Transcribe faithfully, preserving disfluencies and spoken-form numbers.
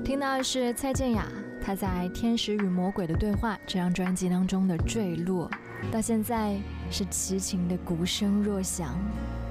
听到的是蔡健雅，她在《天使与魔鬼的对话》这张专辑当中的坠落，到现在是痴情的鼓声若响。